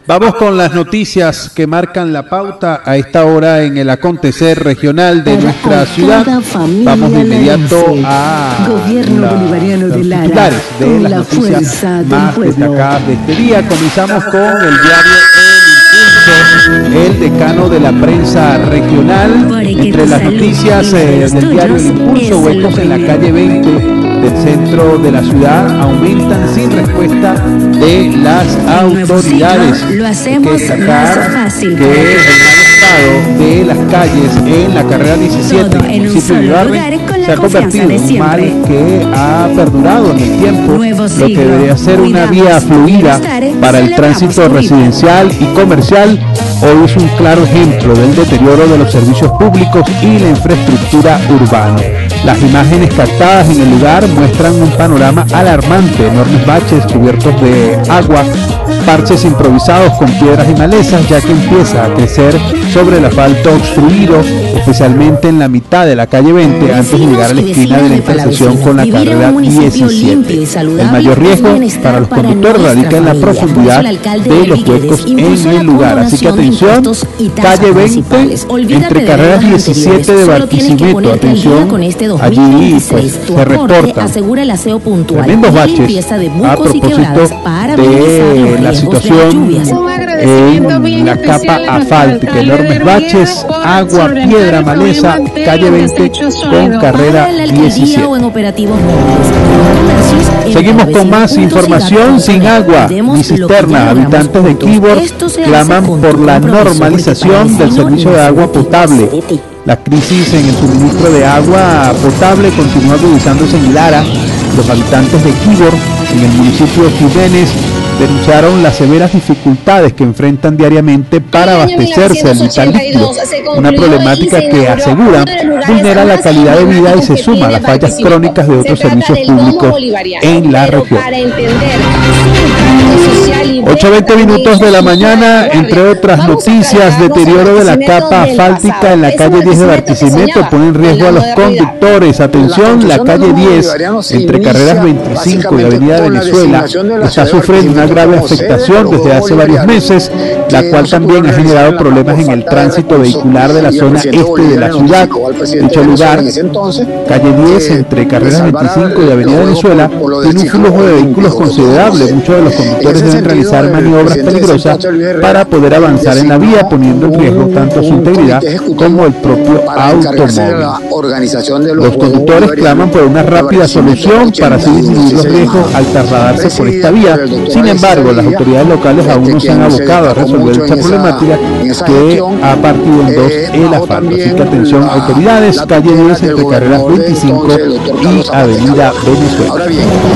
Vamos con las noticias que marcan la pauta a esta hora en el acontecer regional de nuestra ciudad. Vamos de inmediato a Gobierno Bolivariano de Lara, titulares de las noticias más destacadas de este día. Comenzamos con el diario El Impulso, el decano de la prensa regional. Entre las noticias del diario El Impulso, huecos en la calle 20 del centro de la ciudad aumentan sin respuesta de las autoridades. Hay que destacar que el mal estado de las calles en la carrera 17 en el municipio de Ibarre se ha convertido en un mal que ha perdurado en el tiempo, lo que debería ser una vía fluida para el tránsito residencial y comercial. Hoy es un claro ejemplo del deterioro de los servicios públicos y la infraestructura urbana. Las imágenes captadas en el lugar muestran un panorama alarmante: enormes baches cubiertos de agua, parches improvisados con piedras y malezas, ya que empieza a crecer sobre el asfalto obstruido, especialmente en la mitad de la calle 20, antes de llegar a la esquina de la intersección con la carrera 17. El mayor riesgo para los conductores radica en la profundidad de los huecos en el lugar. Así que atención, calle 20, entre carreras 17 de Barquisimeto, atención, allí pues, se reportan tremendos baches a propósito de la situación en la capa asfáltica, enormes baches, agua, piedra, maleza, calle 20 con carrera 17. Seguimos con más información. Sin agua ni cisterna, habitantes de Quibor claman por la normalización del servicio de agua potable. La crisis en el suministro de agua potable continúa agudizándose en Lara. Los habitantes de Quibor, en el municipio de Jiménez, denunciaron las severas dificultades que enfrentan diariamente para abastecerse del vital líquido, una problemática que, aseguran, vulnera la calidad de vida y se suma a las fallas crónicas de otros servicios públicos en la región. 8:20 minutos de la mañana. Entre otras noticias, deterioro de la capa asfáltica en la calle 10 de Barquisimeto pone en riesgo a los conductores. Atención, la calle 10 entre carreras 25 y avenida Venezuela está sufriendo una grave afectación desde hace varios meses, la cual también ha generado problemas en el tránsito vehicular de la zona este de la ciudad. Dicho lugar, calle 10 entre carreras 25 y avenida Venezuela, tiene un flujo de vehículos considerable. Muchos de los conductores deben realizar maniobras peligrosas para poder avanzar en la vía, poniendo en riesgo tanto su integridad como el propio automóvil. Los conductores claman por una rápida solución para así disminuir los riesgos al trasladarse por esta vía. Sin embargo, las autoridades locales aún no se han abocado a resolver esta problemática que ha partido en dos el asfalto. Así que atención, autoridades, calle 10 entre carreras 25 y avenida Venezuela.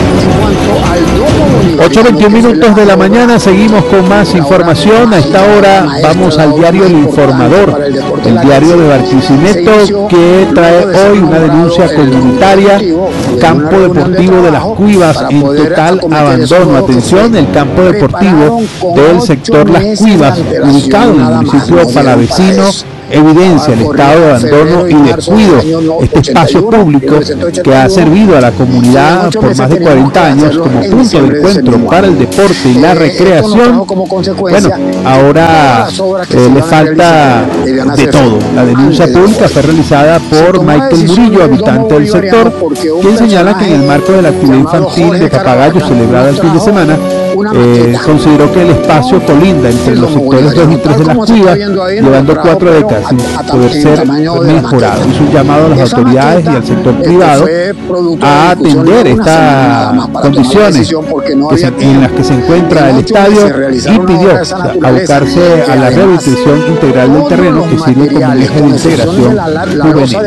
8:21 minutos de la mañana, seguimos con más información. A esta hora vamos al diario El Informador, el diario de Barquisimeto, que trae hoy una denuncia comunitaria: campo deportivo de las Cuivas en total abandono. Atención, el campo deportivo del sector Las Cuivas, ubicado en el municipio palavecino, evidencia el estado de abandono y descuido. Este espacio público que ha servido a la comunidad por más de 40 años como punto de encuentro para el deporte y la recreación, bueno, ahora le falta de todo. La denuncia pública fue realizada por Michael Murillo, habitante del sector, quien señala que en el marco de la actividad infantil de Papagayo celebrada el fin de semana, consideró que el espacio colinda entre los sectores 2 y 3 de las Cuivas, llevando 4 décadas sin poder ser mejorado. Hizo un llamado a las autoridades y al sector privado a atender estas condiciones en las que se encuentra el estadio, y pidió abocarse a la rehabilitación integral del terreno, que sirve como un eje de integración juvenil.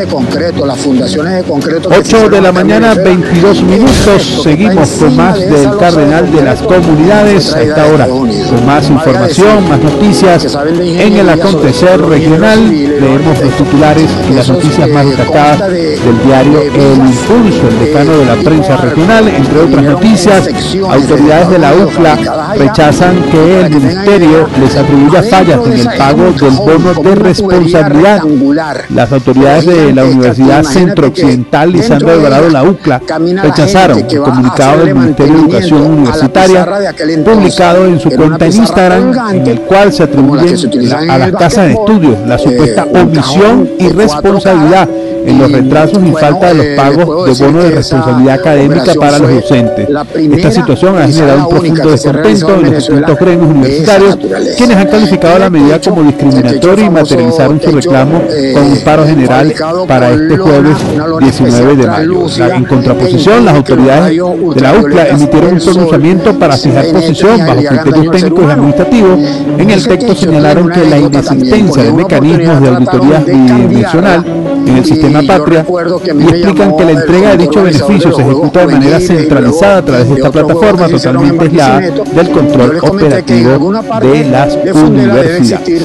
8 de la mañana, 22 minutos. Seguimos con más del Cardenal de las Comunidades a esta hora, con más información, más noticias en el acontecer regional. Leemos los titulares y las noticias más destacadas del diario El Impulso, el decano de la prensa regional. Entre otras noticias, autoridades de la UCLA rechazan que el ministerio les atribuya fallas en el pago del bono de responsabilidad. Las autoridades de la Universidad Centro Occidental Lisandro Alvarado, la UCLA, rechazaron el comunicado del Ministerio de Educación Universitaria publicado en su cuenta en Instagram, en el cual se atribuyen a las casas de estudio la supuesta omisión y responsabilidad en los retrasos y falta de los pagos de bono de responsabilidad académica para los docentes. Esta situación ha generado un profundo descontento en los distintos gremios universitarios, quienes han calificado la medida como discriminatoria y materializaron su reclamo con un paro general para este jueves 19 de mayo. En contraposición, las autoridades de la UCLA emitieron un pronunciamiento para fijar posición bajo criterios técnicos y administrativos. En el texto señalaron que la inexistencia de mecanismos de auditoría bidimensional en el sistema Patria y explican que la entrega de dicho beneficio se ejecuta de manera centralizada a través de esta plataforma totalmente aislada del control operativo de las universidades.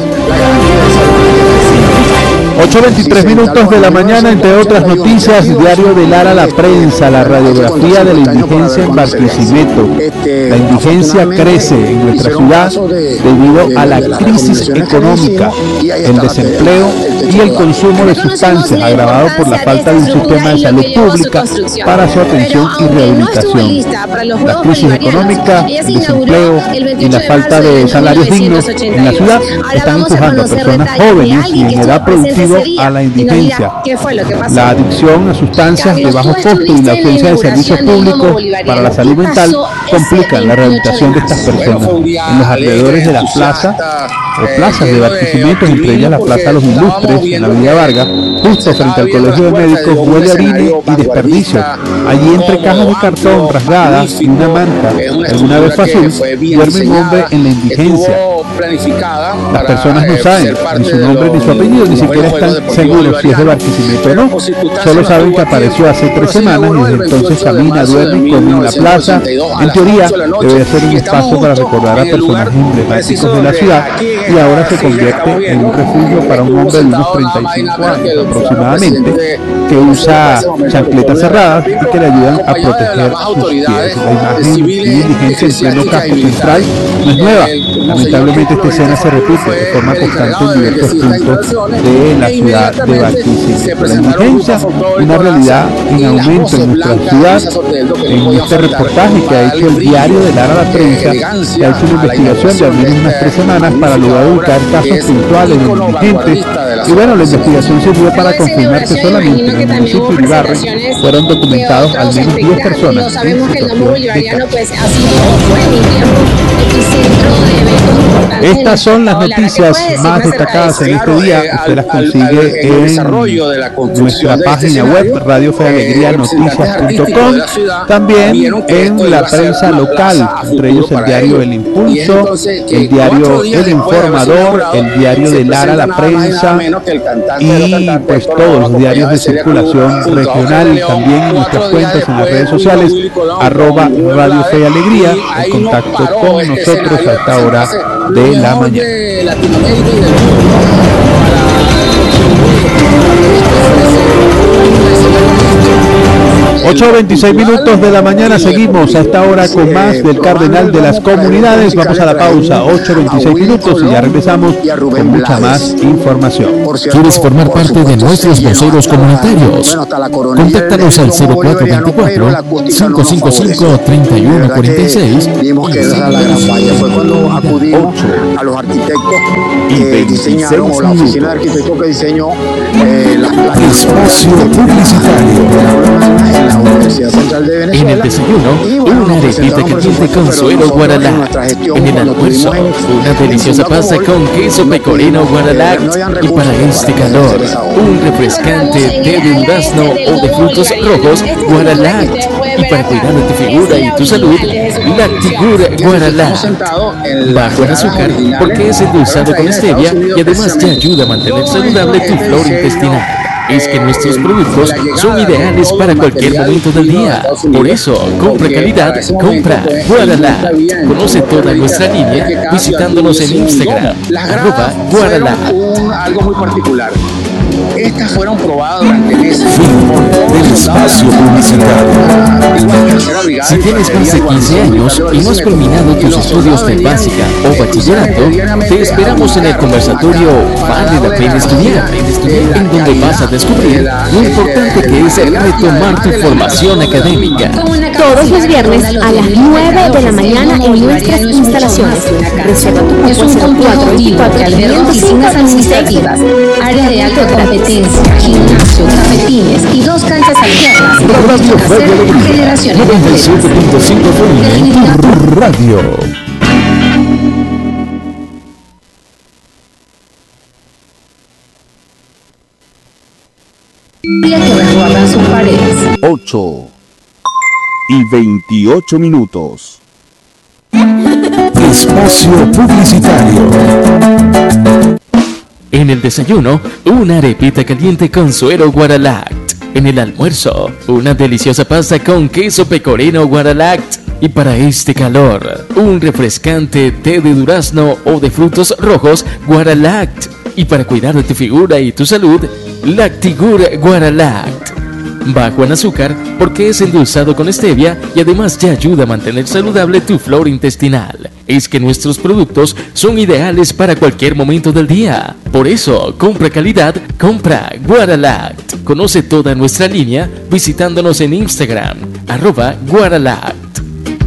8:23 minutos de la mañana, entre otras noticias, diario de Lara La Prensa, la radiografía de la indigencia en Barquisimeto. La indigencia crece en nuestra ciudad debido a la crisis económica, el desempleo y el consumo de sustancias, agravado por la falta de un sistema de salud pública para su atención y rehabilitación. La crisis económica, el desempleo y la falta de salarios dignos en la ciudad están empujando a personas jóvenes y en edad productiva a la indigencia. La adicción a sustancias de bajo costo y la ausencia de servicios públicos para la salud mental complican la rehabilitación de estas personas. En los alrededores de la plaza o plazas de Barquisimeto, entre ellas la Plaza Los Ilustres, en la Avenida Vargas, justo frente al Colegio de Médicos, huele a orina y desperdicio. Allí, entre cajas de cartón rasgadas y una manta, alguna vez fácil, duerme un hombre en la indigencia. Las personas no saben ni su nombre ni su apellido, ni siquiera están seguros si es de Barquisimeto o no. Solo saben que apareció hace 3 semanas y desde entonces camina, duerme y come en la plaza. En teoría, debe ser un espacio para recordar a personajes emblemáticos de la ciudad, y ahora se convierte en un refugio para un hombre de unos 35 años aproximadamente, que usa chancletas cerradas y que le ayudan a proteger sus pies. La imagen de indigencia en pleno casco central no es nueva. Lamentablemente esta escena se repite de forma constante en diversos puntos de la ciudad de Barquisimeto. La indigencia, una realidad en aumento en nuestra ciudad. En este reportaje que ha hecho el diario de Lara La Prensa, se ha hecho una investigación de al menos unas 3 semanas para lograr ubicar casos puntuales de indigentes. Y bueno, la investigación sirvió para confirmar que solamente en el municipio de Ibarra fueron documentados al menos 10 personas en situación de calle. Estas son las noticias más destacadas en este día. Usted las consigue en nuestra página web radiofealegrianoticias.com, también en la prensa local, entre ellos el diario El Impulso, el diario El Informador, el diario de Lara La Prensa y pues todos los diarios de circulación regional, también en nuestras cuentas en las redes sociales @radiofealegría, en contacto con nosotros a esta hora de la mañana. 8:26 minutos de la mañana, seguimos a esta hora con más del Cardenal de las Comunidades. Vamos a la pausa, 8:26 minutos, y ya regresamos con mucha más información. ¿Quieres formar parte de nuestros voceros comunitarios? Contáctanos al 0424-555-3146. Vimos que esa era la gran falla. Fue cuando acudimos a los arquitectos que diseñaron, o la oficina de arquitectos que diseñó las espacio publicitario. En la Universidad Central de Venezuela. En el desayuno, una arepita caliente con suero guaralá. En el almuerzo, una deliciosa pasta con queso pecorino guaralá. Y para este calor, un refrescante té de durazno o de frutos rojos guaralá. Y para cuidar de tu figura y tu salud, Lactigur Guaralá. Bajo en azúcar porque es endulzado con stevia y además te ayuda a mantener saludable tu flora intestinal. Es que nuestros productos son ideales para cualquier momento del día. Por eso, compra calidad, compra Guaralá. Conoce toda nuestra línea visitándonos en Instagram, @Guaralá. Algo muy particular. Estas fueron probadas durante meses. Del espacio publicitario. Si tienes más de 15 años y no has culminado tus estudios de básica o bachillerato, te esperamos en el conversatorio Vale la Pena Estudiar, en donde vas a descubrir lo importante que es retomar tu formación académica. Todos los viernes a las 9 de la mañana en nuestras instalaciones. Reserva tu cupo al 0424 505 16. Área de alta competencia, gimnasio, cafetines y 2 canchas alternas. Radio Fe de Alegría, 97.5 FM, tu radio. Que resguardan sus paredes. 8:28. Espacio publicitario. En el desayuno, una arepita caliente con suero Guaralact. En el almuerzo, una deliciosa pasta con queso pecorino Guaralact. Y para este calor, un refrescante té de durazno o de frutos rojos Guaralact. Y para cuidar de tu figura y tu salud, Lactigur Guaralact. Bajo en azúcar porque es endulzado con stevia y además te ayuda a mantener saludable tu flora intestinal. Es que nuestros productos son ideales para cualquier momento del día. Por eso, compra calidad, compra Guaralact. Conoce toda nuestra línea visitándonos en Instagram, @Guaralact.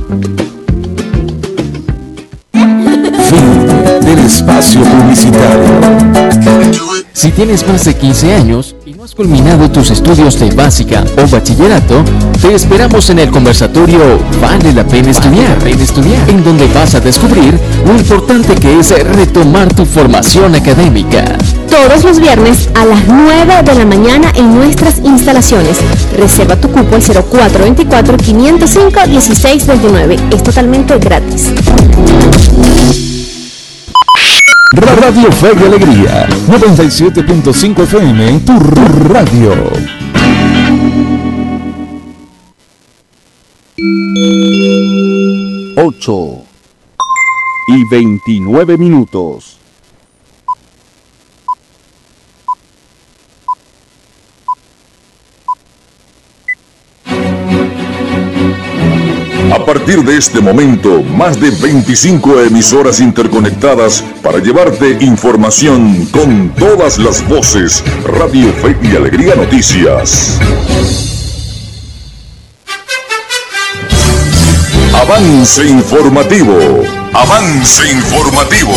Fin del espacio publicitario. Si tienes más de 15 años y no has culminado tus estudios de básica o bachillerato, te esperamos en el conversatorio Vale la Pena Estudiar, en donde vas a descubrir lo importante que es retomar tu formación académica. Todos los viernes a las 9 de la mañana en nuestras instalaciones. Reserva tu cupo al 0424 505 1629. Es totalmente gratis. Radio Fe y Alegría, 97.5 FM en tu radio. 8:29. A partir de este momento, más de 25 emisoras interconectadas para llevarte información con todas las voces. Radio Fe y Alegría Noticias. Avance informativo. Avance informativo.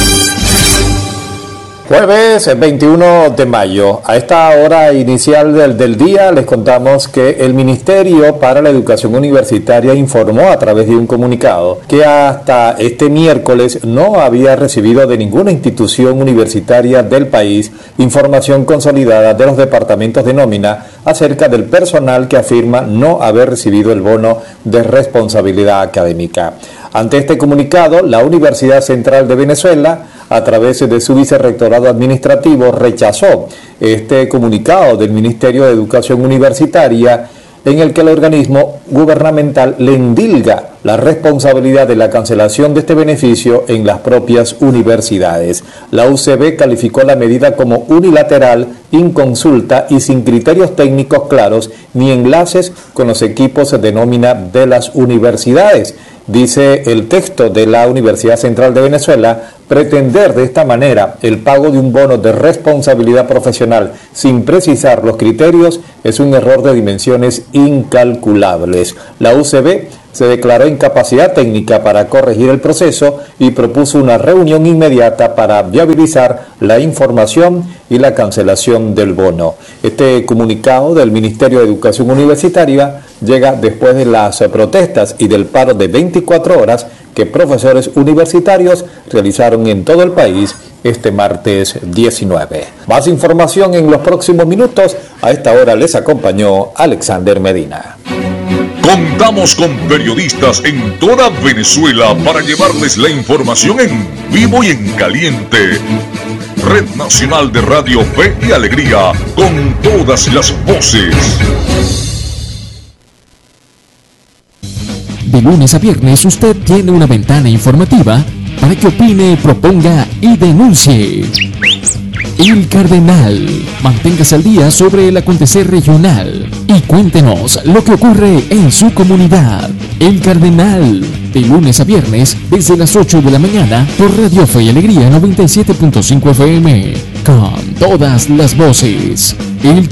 Jueves 21 de mayo, a esta hora inicial del día les contamos que el Ministerio para la Educación Universitaria informó a través de un comunicado que hasta este miércoles no había recibido de ninguna institución universitaria del país información consolidada de los departamentos de nómina acerca del personal que afirma no haber recibido el bono de responsabilidad académica. Ante este comunicado, la Universidad Central de Venezuela, a través de su vicerrectorado administrativo, rechazó este comunicado del Ministerio de Educación Universitaria en el que el organismo gubernamental le endilga la responsabilidad de la cancelación de este beneficio en las propias universidades. La UCB calificó la medida como unilateral, inconsulta y sin criterios técnicos claros ni enlaces con los equipos de nómina de las universidades. Dice el texto de la Universidad Central de Venezuela: pretender de esta manera el pago de un bono de responsabilidad profesional sin precisar los criterios es un error de dimensiones incalculables. La UCB se declaró incapacidad técnica para corregir el proceso y propuso una reunión inmediata para viabilizar la información y la cancelación del bono. Este comunicado del Ministerio de Educación Universitaria llega después de las protestas y del paro de 24 horas que profesores universitarios realizaron en todo el país este martes 19. Más información en los próximos minutos. A esta hora les acompañó Alexander Medina. Contamos con periodistas en toda Venezuela para llevarles la información en vivo y en caliente. Red Nacional de Radio Fe y Alegría, con todas las voces. De lunes a viernes usted tiene una ventana informativa para que opine, proponga y denuncie. El Cardenal. Manténgase al día sobre el acontecer regional y cuéntenos lo que ocurre en su comunidad. El Cardenal, de lunes a viernes desde las 8 de la mañana por Radio Fe y Alegría 97.5 FM, con todas las voces. El